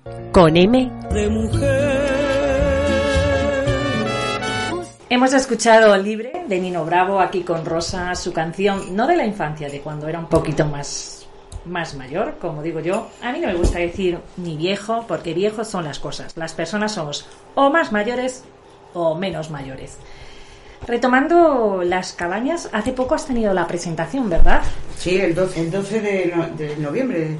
con M de mujer. Hemos escuchado Libre de Nino Bravo aquí con Rosa, su canción no de la infancia, de cuando era un poquito más mayor, como digo yo. A mí no me gusta decir ni viejo, porque viejos son las cosas. Las personas somos o más mayores o menos mayores. Retomando las cabañas, hace poco has tenido la presentación, ¿verdad? Sí, el 12 de noviembre.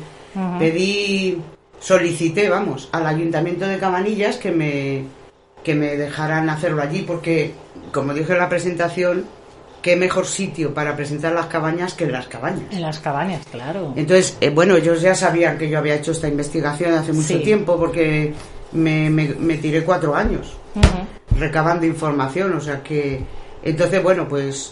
Solicité, al Ayuntamiento de Cabanillas que me dejaran hacerlo allí, porque, como dije en la presentación, qué mejor sitio para presentar las cabañas que en las cabañas. En las cabañas, claro. Entonces, ellos ya sabían que yo había hecho esta investigación hace mucho tiempo, porque me tiré 4 años recabando información, o sea que... Entonces, pues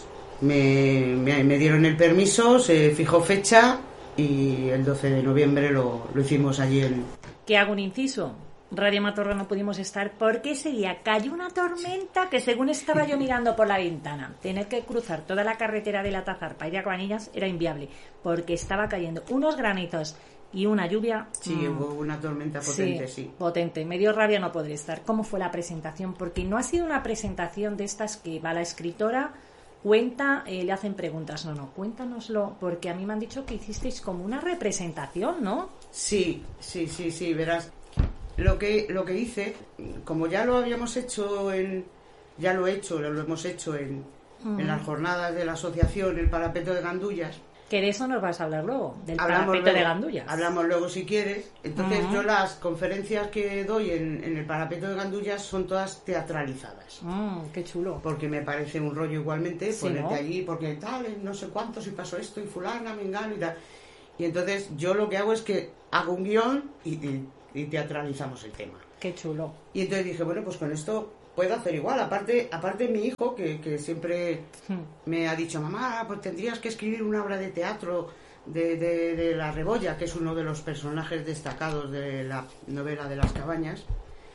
me dieron el permiso, se fijó fecha y el 12 de noviembre lo hicimos allí en... Que hago un inciso. Radio Matorra no pudimos estar porque ese día cayó una tormenta que, según estaba yo mirando por la ventana, tener que cruzar toda la carretera de La Tazar para ir a Cabanillas era inviable, porque estaba cayendo unos granizos y una lluvia. Sí, hubo una tormenta potente, sí. Potente. Me dio rabia no poder estar. ¿Cómo fue la presentación? Porque no ha sido una presentación de estas que va la escritora, cuenta, le hacen preguntas. No, cuéntanoslo, porque a mí me han dicho que hicisteis como una representación, ¿no? Sí, verás. Lo que hice, como ya lo habíamos hecho lo hemos hecho en las jornadas de la asociación El Parapeto de Gandullas. Que de eso nos vas a hablar luego, del Parapeto de Gandullas. Hablamos luego si quieres. Entonces yo las conferencias que doy en el Parapeto de Gandullas son todas teatralizadas. Qué chulo. Porque me parece un rollo igualmente ponerte allí, porque tal, no sé cuánto, si pasó esto y fulana, mengano y tal. Y entonces yo lo que hago es que hago un guión y teatralizamos el tema. Qué chulo. Y entonces dije, pues con esto puedo hacer igual. Aparte mi hijo, que siempre me ha dicho, mamá, pues tendrías que escribir una obra de teatro de La Rebolla, que es uno de los personajes destacados de la novela de Las Cabañas.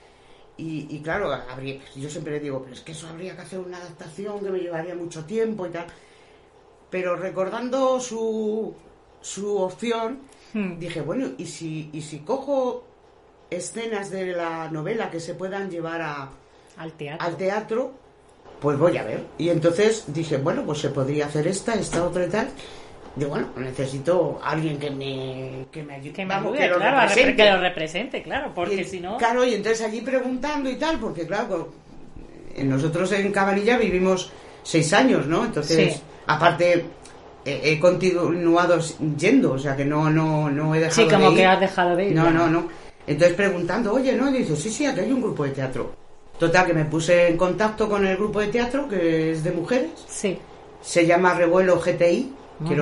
Y claro, yo siempre le digo, pero es que eso habría que hacer una adaptación que me llevaría mucho tiempo y tal. Pero recordando su opción, dije, ¿y si cojo escenas de la novela que se puedan llevar al teatro, pues voy a ver? Y entonces dije, pues se podría hacer esta otra y tal. Digo, necesito a alguien que me ayude, que lo represente, claro, porque si no... Claro, y entonces allí preguntando y tal, porque claro, nosotros en Cabanillas vivimos 6 años, ¿no? Entonces, aparte... he continuado yendo, o sea que no he dejado de ir. Sí, como que has dejado de ir. No. Entonces preguntando, oye, ¿no? Y dice, sí, aquí hay un grupo de teatro. Total, que me puse en contacto con el grupo de teatro, que es de mujeres. Sí. Se llama Revuelo GTI.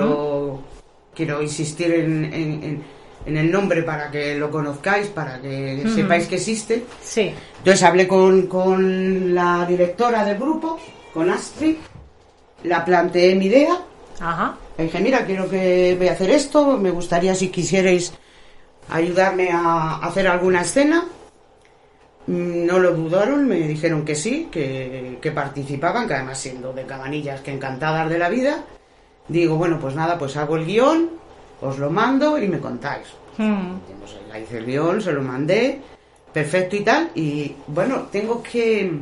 Quiero insistir en el nombre para que lo conozcáis, para que sepáis que existe. Sí. Entonces hablé con la directora del grupo, con Astrid, la planteé mi idea. Ajá. Le dije, mira, quiero que voy a hacer esto, me gustaría si quisierais ayudarme a hacer alguna escena. No lo dudaron, me dijeron que sí, que participaban, que además siendo de Cabanillas, que encantadas de la vida. Digo, pues nada, pues hago el guión, os lo mando y me contáis. La hice el guión, se lo mandé, perfecto y tal, y tengo que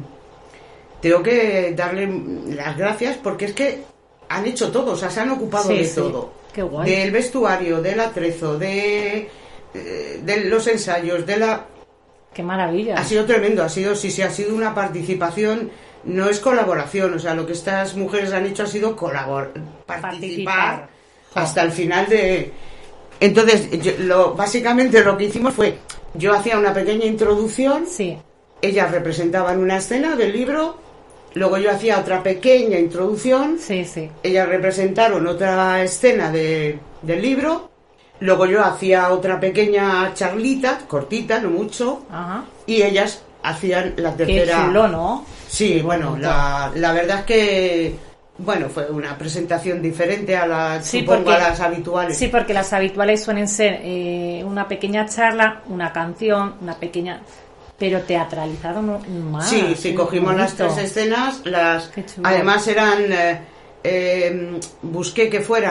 darle las gracias porque es que han hecho todo, o sea, se han ocupado de todo. Qué guay. Del vestuario, del atrezo, de los ensayos, ¡Qué maravilla! Ha sido tremendo, ha sido una participación, no es colaboración, o sea, lo que estas mujeres han hecho ha sido participar hasta el final de... Entonces, básicamente lo que hicimos fue, yo hacía una pequeña introducción, ellas representaban una escena del libro. Luego yo hacía otra pequeña introducción. Ellas representaron otra escena del libro. Luego yo hacía otra pequeña charlita, cortita, no mucho. Ajá. Y ellas hacían la tercera. Qué chulo, ¿no? Sí, la verdad es que fue una presentación diferente a las habituales. Sí, porque las habituales suelen ser una pequea charla, una canción, una pequeña... Pero teatralizado más. Sí, cogimos las 3 escenas, además eran, busqué que fueran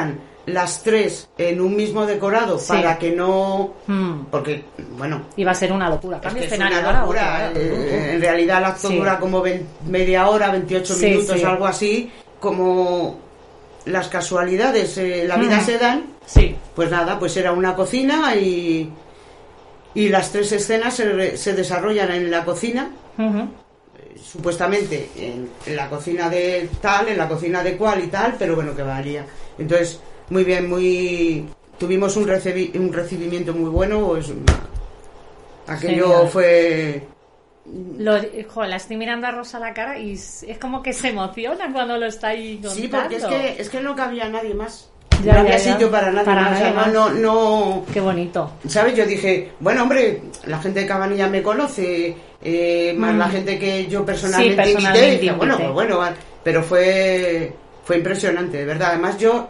las tres en un mismo decorado para que no... Porque, bueno... Iba a ser una locura. Cambio es escenario. una locura. En realidad el acto dura como media hora, 28 minutos, algo así. Como las casualidades, la vida se dan. Sí. Pues nada, pues era una cocina y las tres escenas se desarrollan en la cocina. Supuestamente en la cocina de tal, en la cocina de cual y tal, pero bueno, que varía. Entonces, muy bien, tuvimos un recibimiento muy bueno. Pues, aquello fue... la estoy mirando a Rosa la cara y es como que se emociona cuando lo está ahí contando. Sí, porque es que no cabía nadie más. No había sitio para nadie más. No. Qué bonito. ¿Sabes? Yo dije, bueno, hombre, la gente de Cabanillas me conoce, más la gente que yo personalmente invité. Dije, bueno, pero fue impresionante, de verdad. Además, yo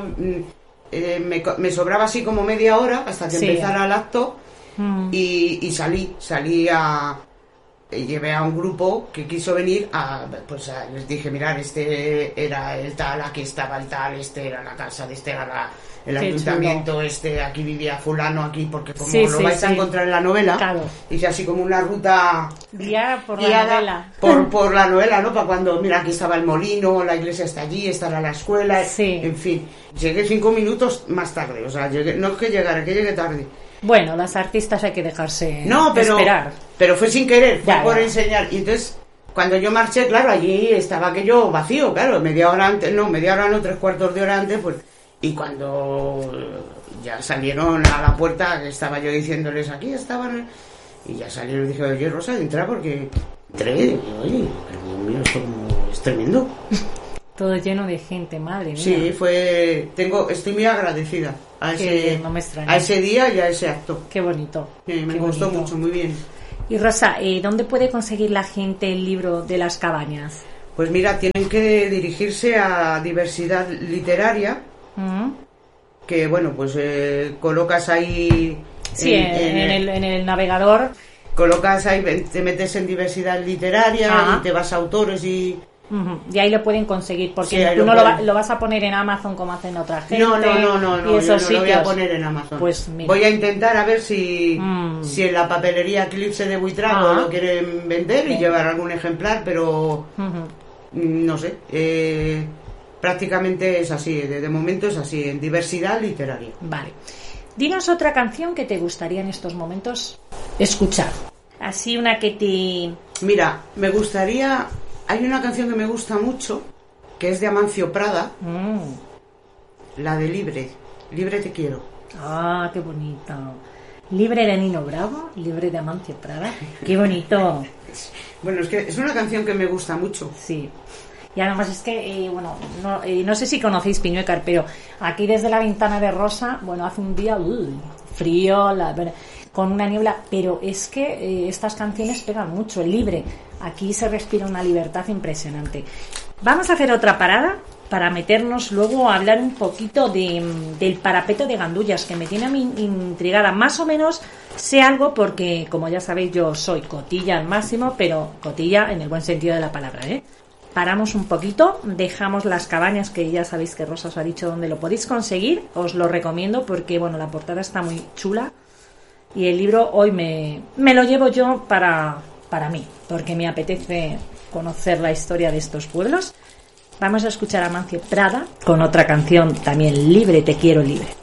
me sobraba así como media hora hasta que empezara el acto y salí a... Llevé a un grupo que quiso venir les dije, mirad, este era el tal, aquí estaba el tal, este era la casa, este era el ayuntamiento, chulo. Aquí vivía fulano, aquí, porque como lo vais a encontrar en la novela, hice así como una ruta guiada por la novela. Por la novela, ¿no? Para cuando, mira, aquí estaba el molino, la iglesia está allí, esta era la escuela, en fin. Llegué 5 minutos más tarde, o sea, no es que llegara, que llegué tarde. Bueno, las artistas hay que dejarse esperar. Pero fue sin querer, fue por enseñar. Y entonces, cuando yo marché, claro, allí estaba aquello vacío, claro, media hora no, 3/4 de hora antes, pues. Y cuando ya salieron a la puerta, que estaba yo diciéndoles, aquí estaban. Y ya salieron y dije, oye, Rosa, entra porque. Entré, y oye, pero Dios mío, esto es tremendo. Todo lleno de gente, madre mía. Sí, estoy muy agradecida a ese día y a ese acto. Qué bonito. Me gustó mucho, muy bien. Y Rosa, ¿dónde puede conseguir la gente el libro de las cabañas? Pues mira, tienen que dirigirse a Diversidad Literaria, que bueno, pues colocas ahí... Sí, en el navegador. Colocas ahí, te metes en Diversidad Literaria y te vas a autores y ahí lo pueden conseguir, porque tú no lo vas a poner en Amazon como hacen otra gente. No, yo no lo voy a poner en Amazon. Pues mira. Voy a intentar a ver si en la papelería Eclipse de Buitrago lo quieren vender y llevar algún ejemplar, pero no sé, prácticamente es así, de momento es así, en Diversidad Literaria. Vale. Dinos otra canción que te gustaría en estos momentos escuchar. Así una que te... Mira, me gustaría... Hay una canción que me gusta mucho, que es de Amancio Prada, la de Libre te quiero. Ah, qué bonito. Libre de Nino Bravo, Libre de Amancio Prada. Qué bonito. Bueno, es que es una canción que me gusta mucho. Sí. Y además es que, no sé si conocéis Piñuecar, pero aquí desde la ventana de Rosa, bueno, hace un día frío, con una niebla, pero es que estas canciones pegan mucho, Libre. Aquí se respira una libertad impresionante. Vamos a hacer otra parada para meternos luego a hablar un poquito del parapeto de Gandullas, que me tiene a mí intrigada. Más o menos sé algo porque, como ya sabéis, yo soy cotilla al máximo, pero cotilla en el buen sentido de la palabra, ¿eh? Paramos un poquito, dejamos las cabañas, que ya sabéis que Rosa os ha dicho dónde lo podéis conseguir. Os lo recomiendo porque, bueno, la portada está muy chula y el libro hoy me lo llevo yo para mí, porque me apetece conocer la historia de estos pueblos. Vamos a escuchar a Amancio Prada con otra canción también, Libre te quiero, libre.